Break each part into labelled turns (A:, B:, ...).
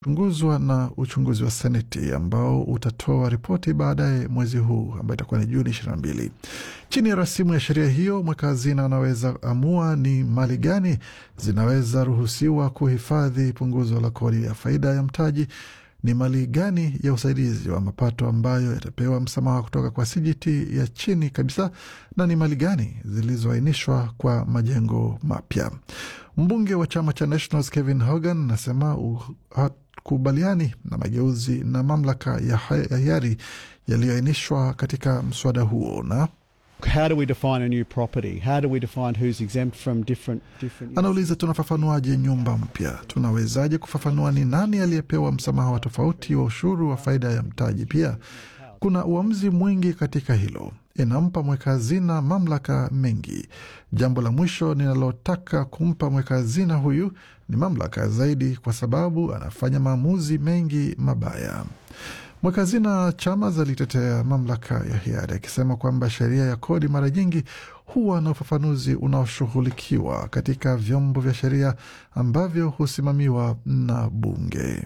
A: chunguzwa na uchunguzi wa Seneti ambao utatoa ripoti baadaye mwezi huu ambayo itakuwa ni Juni 22. Chini ya rasimu ya sheria hiyo, mweka hazina anaweza amua ni mali gani zinaweza ruhusiwa kuhifadhi punguzo la kodi ya faida ya mtaji, ni mali gani ya usaidizi wa mapato ambayo yatapewa msamaha kutoka kwa CGT ya chini kabisa, na ni mali gani zilizoainishwa kwa majengo mapya. Mbunge wa chama cha Nationals Kevin Hogan anasema hakubaliani na mageuzi na mamlaka ya hiari yaliyoainishwa katika mswada huo. Na
B: how do we define a new property? How do we define who's exempt from different
A: anauliza, tunafafanuaje nyumba mpya? Tunawezaje kufafanua ni nani aliyepewa msamaha wa tofauti wa ushuru wa faida ya mtaji? Pia kuna uamuzi mwingi katika hilo, inampa mweka hazina mamlaka mengi. Jambo la mwisho ninalotaka kumpa mweka hazina huyu ni mamlaka zaidi, kwa sababu anafanya maamuzi mengi mabaya. Mweka hazina Chalmers alitetea mamlaka ya hiari akisema kwamba sheria ya kodi mara nyingi huwa na ufafanuzi unaoshughulikiwa katika vyombo vya sheria ambavyo husimamiwa na bunge.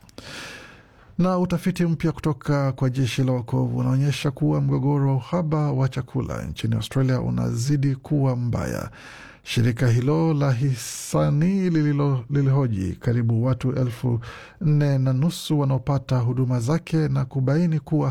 A: Na utafiti mpya kutoka kwa jeshi la wokovu unaonyesha kuwa mgogoro wa uhaba wa chakula nchini Australia unazidi kuwa mbaya. Shirika hilo la hisani lilihoji karibu watu 4,500 wanaopata huduma zake na kubaini kuwa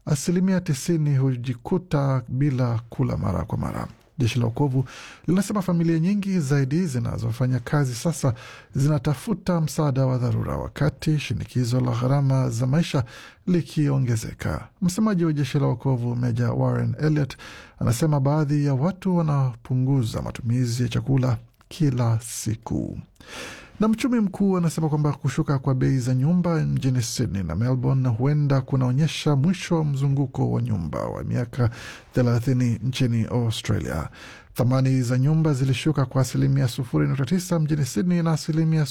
A: 90% hujikuta bila kula mara kwa mara. Jeshi la wokovu linasema familia nyingi zaidi zinazofanya kazi sasa zinatafuta msaada wa dharura wakati shinikizo la gharama za maisha likiongezeka. Msemaji wa jeshi la wokovu Meja Warren Elliott anasema baadhi ya watu wanapunguza matumizi ya chakula kila siku. Na mchumi mkuu anasema kwamba kushuka kwa bei za nyumba mjini Sydney na Melbourne huenda kunaonyesha mwisho wa mzunguko wa nyumba wa miaka 30 nchini Australia. Thamani za nyumba zilishuka kwa 0.9% mjini Sydney na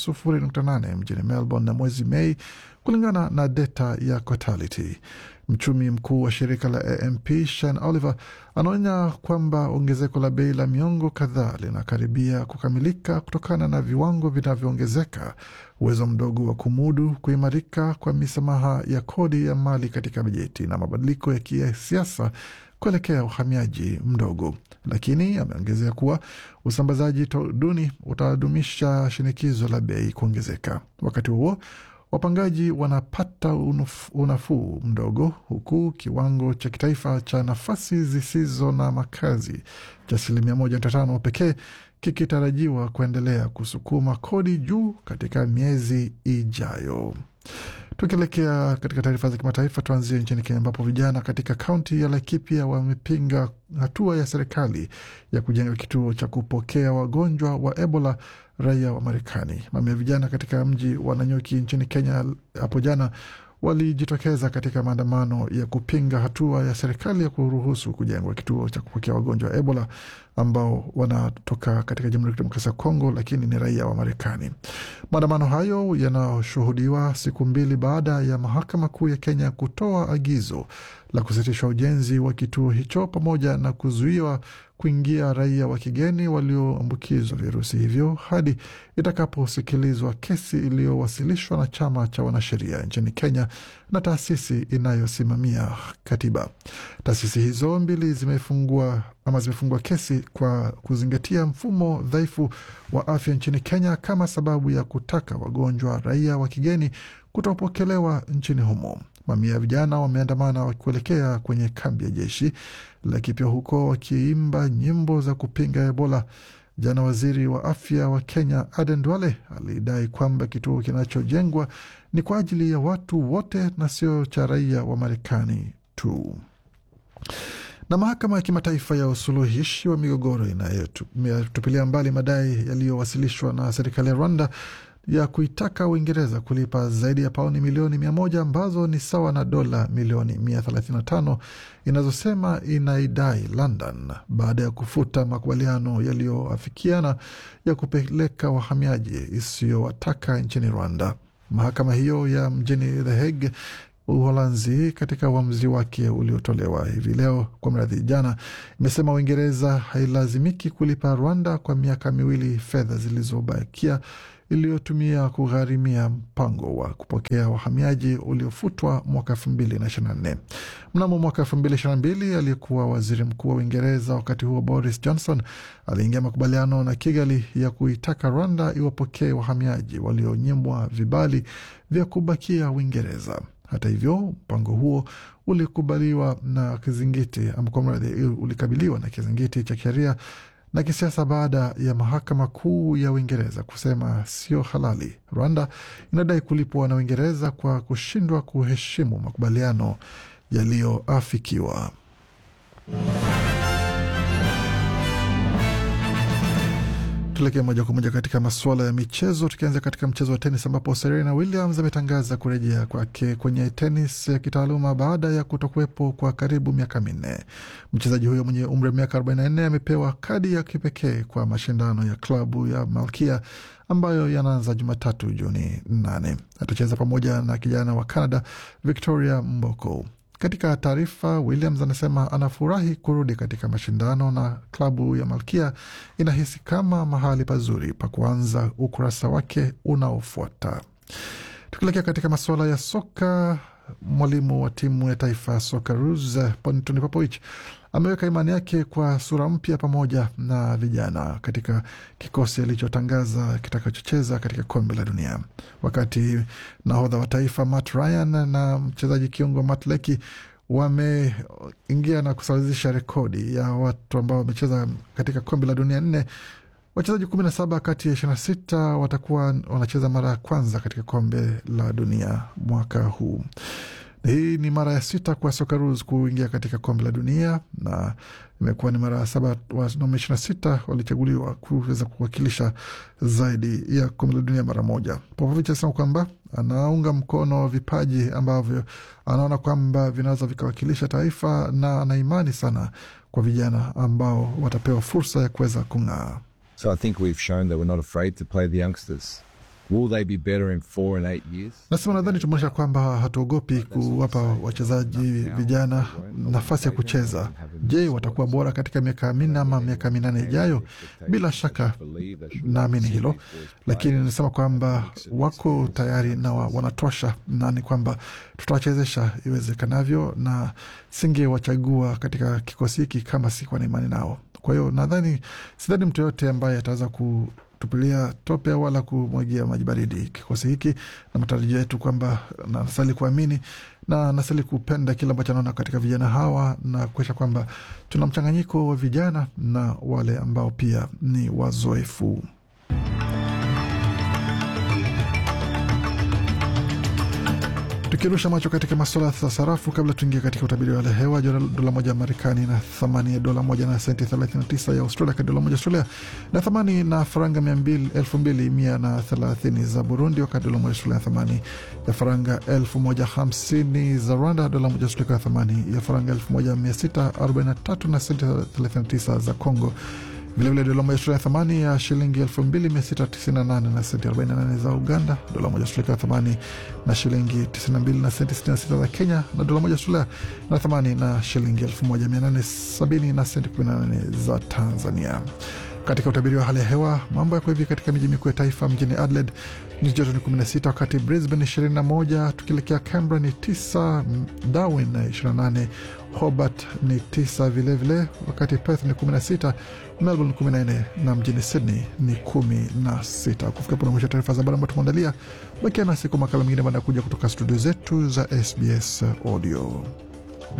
A: 0.8% mjini Melbourne na mwezi Mei, kulingana na data ya Cotality. Mchumi mkuu wa shirika la AMP Shane Oliver anaonya kwamba ongezeko la bei la miongo kadhaa linakaribia kukamilika kutokana na viwango vinavyoongezeka, uwezo mdogo wa kumudu, kuimarika kwa misamaha ya kodi ya mali katika bajeti na mabadiliko ya kisiasa kuelekea uhamiaji mdogo. Lakini ameongezea kuwa usambazaji duni utadumisha shinikizo la bei kuongezeka. Wakati huo wapangaji wanapata unafuu mdogo, huku kiwango cha kitaifa cha nafasi zisizo na makazi cha 1.5% pekee kikitarajiwa kuendelea kusukuma kodi juu katika miezi ijayo. Tukielekea katika taarifa za kimataifa, tuanzie nchini Kenya ambapo vijana katika kaunti ya Laikipia wamepinga hatua ya serikali ya kujenga kituo cha kupokea wagonjwa wa Ebola raia wa Marekani. Mamia vijana katika mji wa Nanyuki nchini Kenya hapo jana walijitokeza katika maandamano ya kupinga hatua ya serikali ya kuruhusu kujengwa kituo cha kupokea wagonjwa wa Ebola ambao wanatoka katika Jamhuri ya Kidemokrasia ya Kongo lakini ni raia wa Marekani. Maandamano hayo yanashuhudiwa siku mbili baada ya mahakama kuu ya Kenya kutoa agizo la kusitishwa ujenzi wa kituo hicho pamoja na kuzuiwa kuingia raia wa kigeni walioambukizwa virusi hivyo hadi itakaposikilizwa kesi iliyowasilishwa na chama cha wanasheria nchini Kenya na taasisi inayosimamia katiba. Taasisi hizo mbili zimefungua kesi kwa kuzingatia mfumo dhaifu wa afya nchini Kenya kama sababu ya kutaka wagonjwa raia wa kigeni kutopokelewa nchini humo. Mamia vijana wameandamana kuelekea kwenye kambi ya jeshi Laikipia huko wakiimba nyimbo za kupinga Ebola. Jana waziri wa afya wa Kenya Aden Duale alidai kwamba kituo kinachojengwa ni kwa ajili ya watu wote na sio cha raia wa Marekani tu. Na mahakama ya kimataifa ya usuluhishi wa migogoro inayotupilia mbali madai yaliyowasilishwa na serikali ya Rwanda ya kuitaka Uingereza kulipa zaidi ya pauni milioni 100 ambazo ni sawa na dola milioni 135 inazosema inaidai London baada ya kufuta makubaliano yaliyoafikiana ya kupeleka wahamiaji isiyowataka nchini Rwanda. Mahakama hiyo ya mjini The Hague, Uholanzi, katika uamuzi wake uliotolewa hivi leo kwa mradhi jana, imesema Uingereza hailazimiki kulipa Rwanda kwa miaka 2 fedha zilizobakia iliyotumia kugharimia mpango wa kupokea wahamiaji uliofutwa mwaka 2024. Mnamo mwaka 2022, aliyekuwa waziri mkuu wa Uingereza wakati huo Boris Johnson aliingia makubaliano na Kigali ya kuitaka Rwanda iwapokee wahamiaji walionyimwa vibali vya kubakia Uingereza. Hata hivyo, mpango huo ulikabiliwa na kizingiti cha sheria na kisiasa baada ya mahakama kuu ya Uingereza kusema sio halali. Rwanda inadai kulipwa na Uingereza kwa kushindwa kuheshimu makubaliano yaliyoafikiwa. Tulekea moja kwa moja katika masuala ya michezo, tukianza katika mchezo wa tenis ambapo Serena Williams ametangaza kurejea kwake kwenye tenis ya kitaaluma baada ya kutokuwepo kwa karibu miaka 4. Mchezaji huyo mwenye umri wa miaka 44 amepewa kadi ya kipekee kwa mashindano ya klabu ya Malkia ambayo yanaanza Jumatatu Juni 8. Atacheza pamoja na kijana wa Canada Victoria Mboko. Katika taarifa, Williams anasema anafurahi kurudi katika mashindano na klabu ya Malkia inahisi kama mahali pazuri pa kuanza ukurasa wake unaofuata. Tukielekea katika masuala ya soka, mwalimu wa timu ya taifa Socceroos Anthony Popovich ameweka imani yake kwa sura mpya pamoja na vijana katika kikosi alichotangaza kitakachocheza katika kombe la dunia. Wakati nahodha wa taifa Matt Ryan na mchezaji kiungo Matt Leakey wameingia na kusawazisha rekodi ya watu ambao wamecheza katika kombe la dunia 4, wachezaji 17 kati ya 26 watakuwa wanacheza mara ya kwanza katika kombe la dunia mwaka huu. Hii ni mara ya 6 kwa Socceroos kuingia katika kombe la dunia na imekuwa ni mara ya 7 wanaume 26 walichaguliwa kuweza kuwakilisha zaidi ya kombe la dunia mara moja. Popovich anasema kwamba anaunga mkono vipaji ambavyo anaona kwamba vinaweza vikawakilisha taifa na ana imani sana kwa vijana ambao watapewa fursa ya kuweza kung'aa.
C: So I think we've shown that we're not afraid to play the youngsters. Will they be better in 4 and 8 years?
A: Nasema nadhani tumeonyesha kwamba hatuogopi kuwapa wachezaji vijana nafasi ya kucheza. Je, watakuwa bora katika miaka 4 ama miaka 8 ijayo? Bila shaka naamini hilo, lakini nasema kwamba wako tayari na wanatosha, na ni kwamba tutawachezesha iwezekanavyo na singewachagua katika kikosi hiki kama sikuwa na imani nao. Kwa hiyo sidhani mtu yote ambaye ataweza kutupilia tope wala kumwagia maji baridi kikosi hiki, na matarajio yetu kwamba nasali kuamini na nasali kupenda kila ambacho naona katika vijana hawa na kuhakikisha kwamba tuna mchanganyiko wa vijana na wale ambao pia ni wazoefu. Tukirusha macho katika masuala ya sarafu kabla tuingie katika utabiri wa hewa, dola moja Marekani na thamani ya dola moja na senti 39 ya Australia, kwa dola moja Australia na thamani na faranga 2130 za Burundi, wakati dola moja Australia na thamani ya faranga 1050 za Rwanda, dola moja Australia na thamani ya faranga 1643 na senti 39 za Kongo. Vilevile dola moja Australia thamani ya shilingi 2698 na senti 48 za Uganda, dola moja Australia thamani na shilingi 92 na senti 66 za Kenya, na dola moja Australia na thamani na shilingi 1870 na senti 18 za Tanzania. Katika utabiri wa hali ya hewa, mambo yako hivi katika miji mikuu ya taifa. Mjini Adelaide ni joto ni 16, wakati Brisbane 21, tukielekea Canberra ni 9, Darwin 28, Hobart ni 9 vilevile, wakati Perth ni 16, Melbourne 14 na mjini Sydney ni 16. Kufika hapo na mwisho taarifa za habari ambazo tumeandalia. Bakia nasi kwa makala mengine baada ya kuja kutoka studio zetu za SBS Audio.